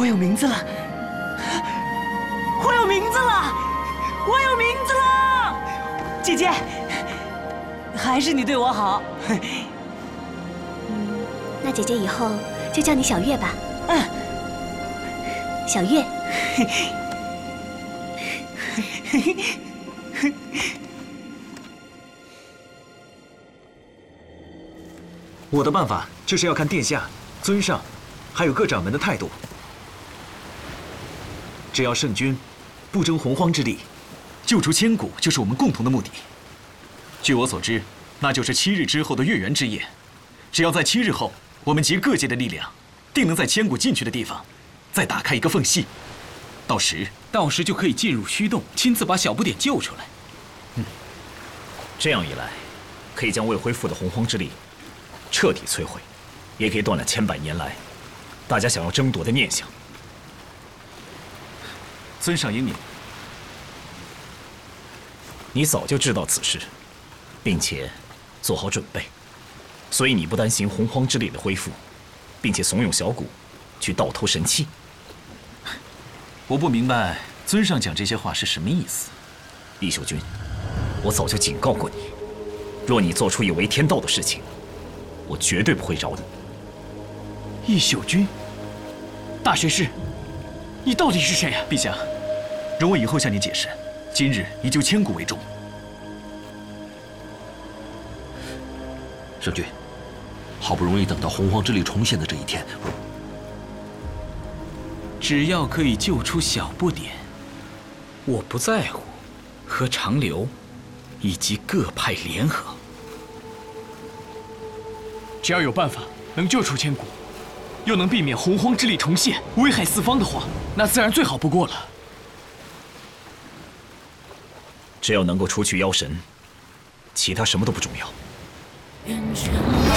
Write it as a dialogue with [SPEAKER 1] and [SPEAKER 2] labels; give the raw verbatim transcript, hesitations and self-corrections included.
[SPEAKER 1] 我有名字了，我有名字了，我有名字了！姐姐，还是你对我好。
[SPEAKER 2] 嗯，那姐姐以后就叫你小月吧。
[SPEAKER 1] 嗯，
[SPEAKER 2] 小月。
[SPEAKER 3] 我的办法就是要看殿下、尊上，还有各掌门的态度。只要圣君不争洪荒之力，救出千古就是我们共同的目的。据我所知，那就是七日之后的月圆之夜。只要在七日后，我们集各界的力量，定能在千古进去的地方，再打开一个缝隙。到时，
[SPEAKER 4] 到时就可以进入虚洞，亲自把小不点救出来。
[SPEAKER 5] 嗯，这样一来，可以将未恢复的洪荒之力彻底摧毁，也可以断了千百年来大家想要争夺的念想。
[SPEAKER 3] 尊上英明，
[SPEAKER 5] 你早就知道此事，并且做好准备，所以你不担心洪荒之力的恢复，并且怂恿小谷去盗偷神器。
[SPEAKER 3] 我不明白尊上讲这些话是什么意思。
[SPEAKER 5] 义秀君，我早就警告过你，若你做出有违天道的事情，我绝对不会饶你。
[SPEAKER 4] 义秀君，大学士，你到底是谁啊？
[SPEAKER 3] 陛下，容我以后向你解释。今日以救千古为重。
[SPEAKER 6] 圣君，好不容易等到洪荒之力重现的这一天，
[SPEAKER 4] 只要可以救出小不点，我不在乎和长留以及各派联合。只要有办法能救出千古，又能避免洪荒之力重现，危害四方的话，那自然最好不过了。
[SPEAKER 5] 只要能够除去妖神，其他什么都不重要。